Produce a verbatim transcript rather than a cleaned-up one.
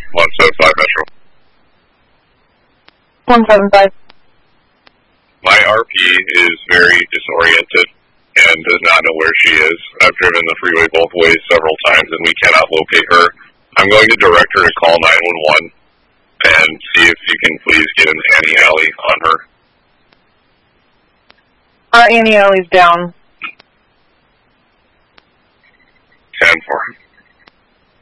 one seven five Metro. one seven five. My R P is very disoriented and does not know where she is. I've driven the freeway both ways several times and we cannot locate her. I'm going to direct her to call nine one one and see if you can please get an Annie Alley on her. Our Annie Alley's down. ten four.